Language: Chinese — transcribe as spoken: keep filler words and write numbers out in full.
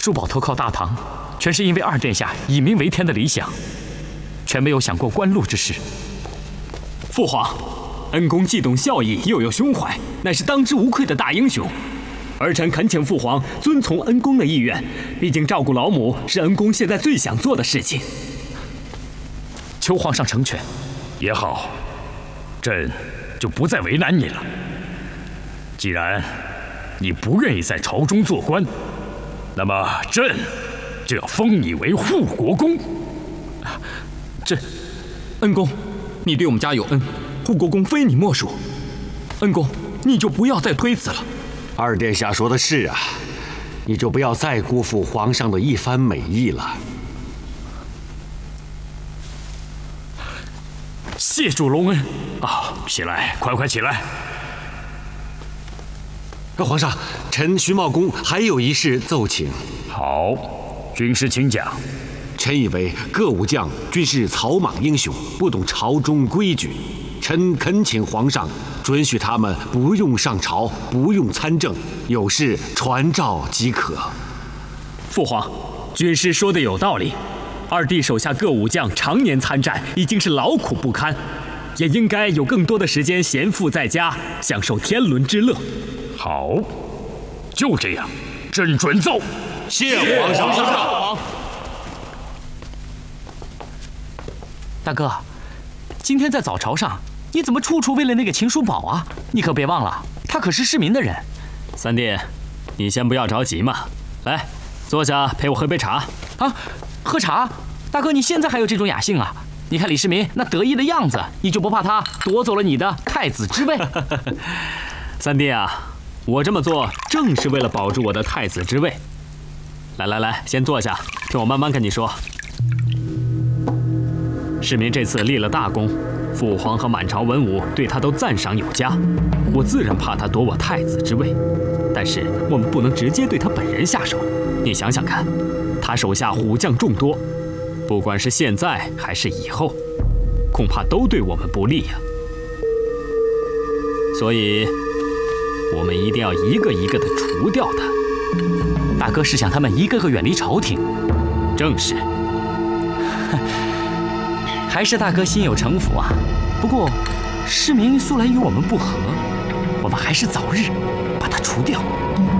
叔宝投靠大唐，全是因为二殿下以民为天的理想，全没有想过官禄之事。 父皇，恩公既懂孝义，又有胸怀，乃是当之无愧的大英雄。儿臣恳请父皇遵从恩公的意愿，毕竟照顾老母是恩公现在最想做的事情。 求皇上成全。 也好，朕就不再为难你了。既然你不愿意在朝中做官，那么朕就要封你为护国公。 这，恩公，你对我们家有恩，护国公非你莫属。恩公，你就不要再推辞了。 二殿下说的是啊，你就不要再辜负皇上的一番美意了。 谢主隆恩啊！起来，快快起来！ 皇上，臣徐茂公还有一事奏请。 好，军师请讲。 臣以为各武将均是草莽英雄，不懂朝中规矩。臣恳请皇上准许他们不用上朝，不用参政，有事传召即可。 父皇，军师说的有道理。二弟手下各武将常年参战，已经是劳苦不堪，也应该有更多的时间闲赋在家，享受天伦之乐。 好，就这样，朕准奏。 谢皇上。 大哥，今天在早朝上，你怎么处处为了那个秦叔宝啊？你可别忘了，他可是市民的人。 三弟，你先不要着急嘛，来，坐下陪我喝杯茶。 啊，喝茶？大哥，你现在还有这种雅兴啊？你看李世民那得意的样子，你就不怕他夺走了你的太子之位？ 三弟啊，我这么做正是为了保住我的太子之位。来来来，先坐下，听我慢慢跟你说。世民这次立了大功，父皇和满朝文武对他都赞赏有加，我自然怕他夺我太子之位。但是我们不能直接对他本人下手。你想想看，他手下虎将众多，不管是现在还是以后，恐怕都对我们不利呀。所以，我们一定要一个一个的除掉他。 大哥是想他们一个个远离朝廷？ 正是。 还是大哥心有城府啊。不过，世民素来与我们不和，我们还是早日把他除掉。